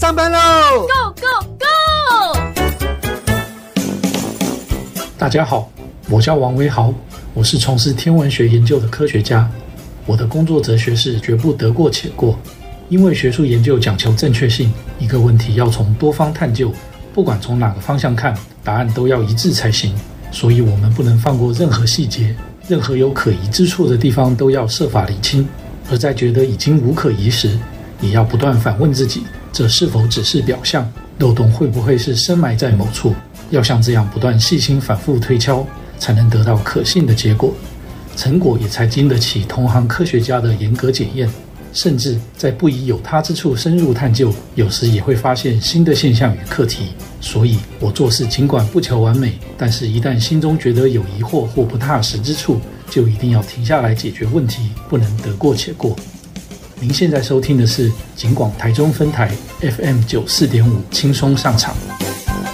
上班喽 ！Go Go Go！ 大家好，我叫王威豪，我是从事天文学研究的科学家。我的工作哲学是绝不得过且过，因为学术研究讲求正确性，一个问题要从多方探究，不管从哪个方向看，答案都要一致才行。所以我们不能放过任何细节，任何有可疑之处的地方都要设法理清。而在觉得已经无可疑时，也要不断反问自己，这是否只是表象？漏洞会不会是深埋在某处？要像这样不断细心反复推敲，才能得到可信的结果，成果也才经得起同行科学家的严格检验。甚至在不疑有他之处深入探究，有时也会发现新的现象与课题。所以我做事尽管不求完美，但是一旦心中觉得有疑惑或不踏实之处，就一定要停下来解决问题，不能得过且过。您现在收听的是警广台中分台 FM 94.5轻松上场。